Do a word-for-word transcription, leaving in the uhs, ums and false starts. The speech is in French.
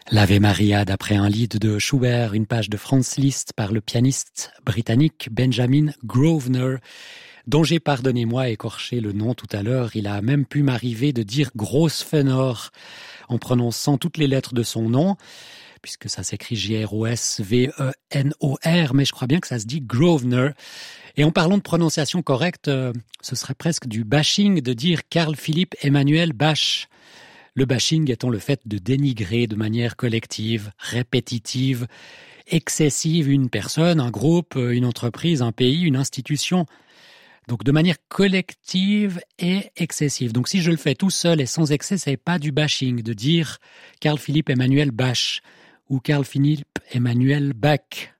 L'Ave Maria d'après un lied de Schubert, une page de Franz Liszt par le pianiste britannique Benjamin Grosvenor, dont j'ai, pardonnez-moi, écorché le nom tout à l'heure. Il a même pu m'arriver de dire Grosvenor en prononçant toutes les lettres de son nom, puisque ça s'écrit G R O S V E N O R, mais je crois bien que ça se dit Grosvenor. Et en parlant de prononciation correcte, euh, ce serait presque du bashing de dire Carl Philipp Emanuel Bach. Le bashing étant le fait de dénigrer de manière collective, répétitive, excessive une personne, un groupe, une entreprise, un pays, une institution. Donc de manière collective et excessive. Donc si je le fais tout seul et sans excès, c'est pas du bashing de dire Carl Philipp Emanuel Bach ou Carl Philipp Emanuel Bach.